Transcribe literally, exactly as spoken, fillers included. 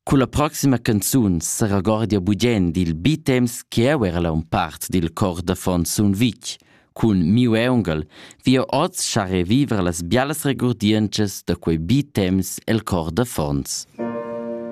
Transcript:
Con la prossima canzone sarà Gordia Bugen dil Bitems che era un part del cor de fond sun vic. Con mio eungel, via oz schare vivere las bialas regordiences de quei Bitems el cor de fonds.